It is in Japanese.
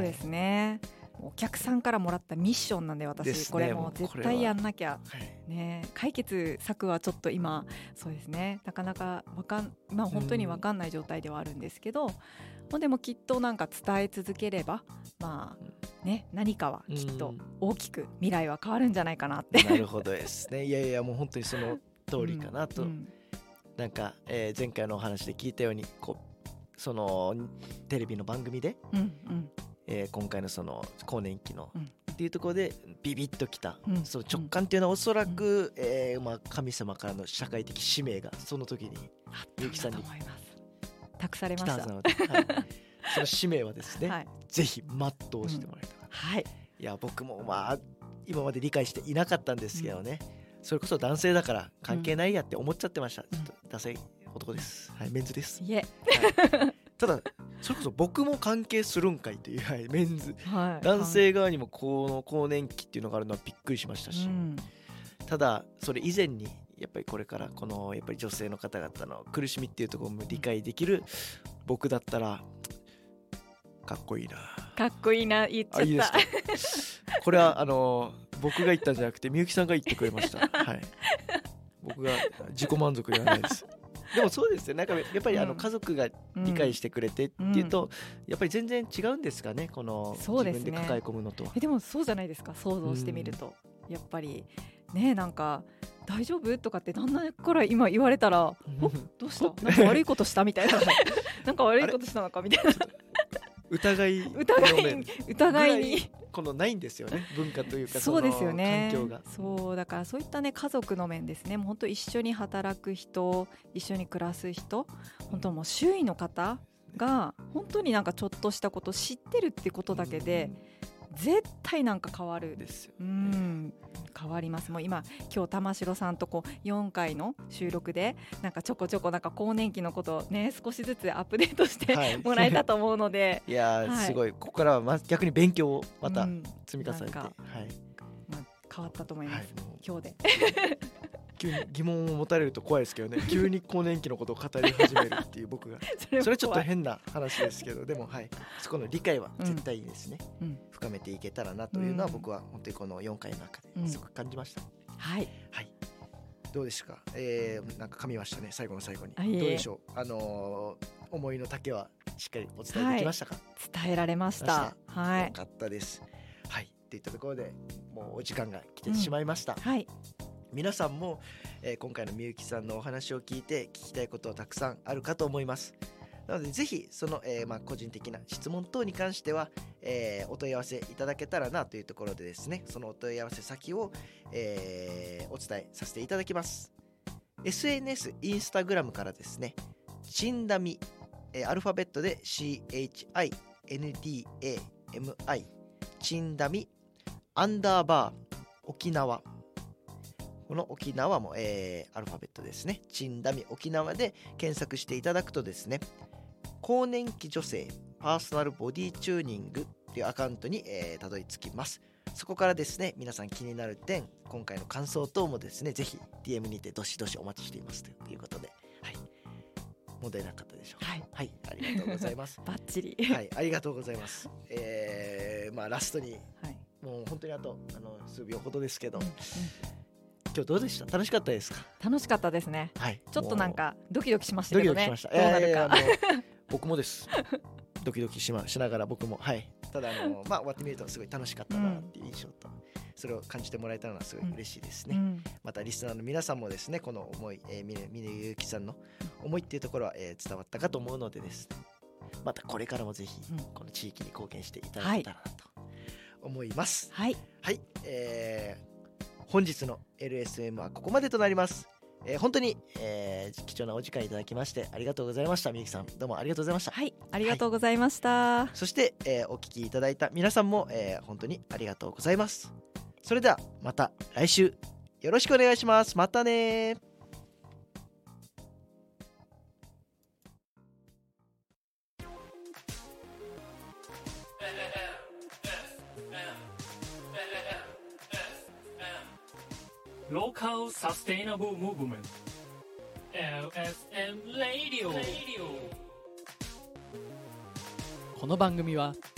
ですね。お客さんからもらったミッションなんで私ですね、 これもう絶対やんなきゃ、 はいね、解決策はちょっと今そうですね、なかなか本当に分かんない状態ではあるんですけど、でもきっとなんか伝え続ければ何かはきっと大きく未来は変わるんじゃないかなってなるほどですね。いやいやもう本当にその通りかなと、なんか、前回のお話で聞いたようにそのテレビの番組で、今回のその更年期のっていうところでビビッときた、その直感っていうのはおそらく、神様からの社会的使命がその時にみゆきさんに託されました。 その使命はですね、ぜひ全うしてもらえたら、いや僕も今まで理解していなかったんですけどね、それこそ男性だから関係ないやって思っちゃってました。ちょっとダサい男です、メンズです。ただそれこそ僕も関係するんかいという、メンズ、男性側にもこの更年期っていうのがあるのはびっくりしましたし、ただそれ以前にやっぱりこれからこのやっぱり女性の方々の苦しみっていうところも理解できる僕だったらかっこいいな言っちゃった。いいですかこれは僕が言ったんじゃなくてみゆきさんが言ってくれました。僕が自己満足ではないです。でもそうですよ、なんかやっぱり家族が理解してくれてっていうと、やっぱり全然違うんですかね、この自分で抱え込むのとは。 でもそうじゃないですか、想像してみると。やっぱりね、なんか大丈夫とかって旦那から今言われたらどうしたなんか悪いことしたみたいななんか悪いことしたのかみたいな疑いにこのないんですよね、文化というかそうですよね、 環境が。 そうだからそういったね家族の面ですね、もう本当一緒に働く人、一緒に暮らす人、本当もう周囲の方が本当になんかちょっとしたこと知ってるってことだけで絶対なんか変わるですよね。 変わります。もう今日玉城さんと4回の収録でなんかちょこちょこなんか更年期のことをね少しずつアップデートしてもらえたと思うので、 いやすごい、ここからは逆に勉強をまた積み重ねて、 変わったと思います、今日で急に疑問を持たれると怖いですけどね、急に更年期のことを語り始めるっていう僕がそれちょっと変な話ですけど、でもそこの理解は絶対ですね、深めていけたらなというのは僕は本当にこの4回の中ですごく感じました。どうでしたか、なんか噛みましたね、最後の最後に。どうでしょう、思いの丈はしっかりお伝えできましたか？ 伝えられました。 よかったです。といったところでもうお時間が来てしまいました。皆さんも、今回のみゆきさんのお話を聞いて聞きたいことはたくさんあるかと思います。なのでぜひその、個人的な質問等に関しては、お問い合わせいただけたらなというところでですね、そのお問い合わせ先を、お伝えさせていただきます。 SNS インスタグラムからですね、ちんだみ、アルファベットで CHINDAMI ちんだみ_沖縄、この沖縄も、アルファベットですね、ちんだみ沖縄で検索していただくとですね、更年期女性パーソナルボディチューニングというアカウントに、たどり着きます。そこからですね、皆さん気になる点、今回の感想等もですね、ぜひ DM にてどしどしお待ちしていますということで、問題なかったでしょうか。ありがとうございますバッチリ、 ありがとうございます。ラストに、もう本当にあと数秒ほどですけど、今日どうでした？楽しかったですか？楽しかったですね。ちょっとなんかドキドキしましたけどね。どうなるか。 僕もです。ドキドキしながら僕も、ただ終わってみるとすごい楽しかったなっていう印象と、それを感じてもらえたのはすごい嬉しいですね。またリスナーの皆さんもですね、この思い、峰ゆうきさんの思いっていうところは、伝わったかと思うのでですね、またこれからもぜひこの地域に貢献していただけたらなと思います。本日の LSM はここまでとなります。本当に、貴重なお時間いただきましてありがとうございました。みゆきさん、どうもありがとうございました。 ありがとうございました。 そして、お聞きいただいた皆さんも、本当にありがとうございます。それではまた来週よろしくお願いします。またね。 Local Sustainable Movement LSM Radio。 この番組は